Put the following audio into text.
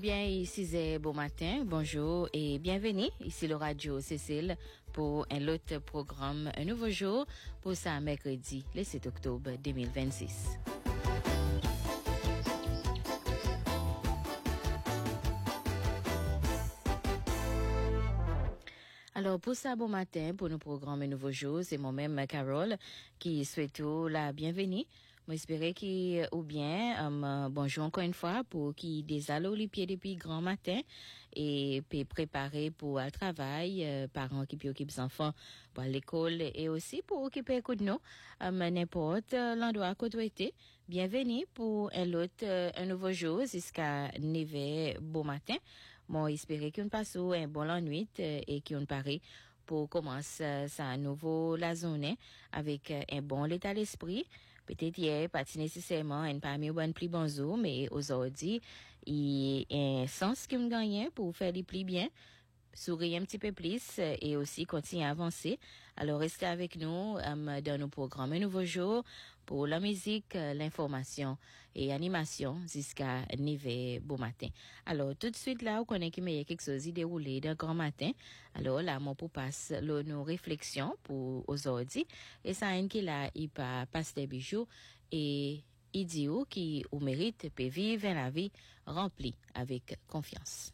bien, ici c'est bon matin, bonjour et bienvenue. Ici le Radio Cécile pour un autre programme, un nouveau jour pour ça mercredi, le 7 octobre 2026. Alors, pour ça, bon matin, pour nos programmes Un Nouveau Jour, c'est moi-même, Carole, qui souhaite la bienvenue. Moi, j'espère qu'il ou bien, bonjour encore une fois, pour qui désalo les pieds depuis grand matin et puis préparer pour le travail, parents qui occupent les enfants pour l'école et aussi pour occuper de nous, n'importe l'endroit où tu étais. Bienvenue pour un nouveau jour jusqu'à 9h bon matin. Moi, j'espère qu'on passe un bon nuit et qu'on parie pour commencer ça à nouveau la journée avec un bon état d'esprit. Peut-être hier, pas nécessairement un parmi ou un plus bon jour, mais aujourd'hui, il y a un sens qui me gagne pour faire les plus bien. Sourire un petit peu plus et aussi continuer à avancer. Alors, restez avec nous dans nos programmes Un Nouveau Jour pour la musique, l'information et animation jusqu'à 9h bon matin. Alors, tout de suite là, on connaît qu'il y a quelque chose qui déroulé d'un grand matin. Alors là, mon pour passe nos réflexions pour aujourd'hui. Et ça, un qui là, il passe des bijoux et il dit qui au mérite peut vivre la vie remplie avec confiance.